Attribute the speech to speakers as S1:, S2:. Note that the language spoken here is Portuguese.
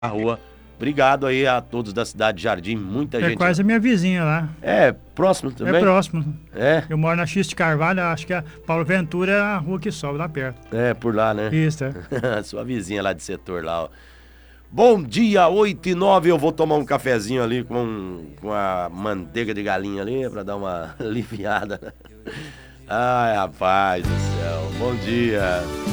S1: rua. Obrigado aí a todos da cidade de Jardim, muita
S2: É
S1: gente.
S2: quase a minha vizinha lá.
S1: É, próximo
S2: É
S1: também?
S2: próximo.
S1: É,
S2: Eu moro na X de Carvalho, acho que a Paulo Ventura é a rua que sobe lá perto.
S1: por lá, né?
S2: Isso, é.
S1: Sua vizinha lá de setor lá, ó. Bom dia, 8h09, eu vou tomar um cafezinho ali com a manteiga de galinha ali pra dar uma aliviada, né? Ai, rapaz do céu, bom dia.